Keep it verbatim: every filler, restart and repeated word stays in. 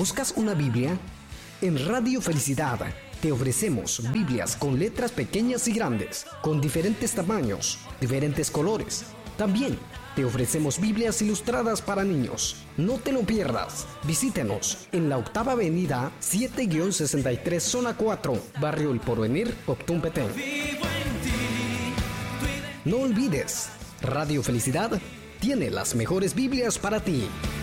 ¿Buscas una Biblia? En Radio Felicidad te ofrecemos Biblias con letras pequeñas y grandes, con diferentes tamaños, diferentes colores. También te ofrecemos Biblias ilustradas para niños. No te lo pierdas. Visítenos en la octava avenida siete sesenta y tres, zona cuatro, Barrio El Porvenir, Coptún, Petén. No olvides, Radio Felicidad tiene las mejores Biblias para ti.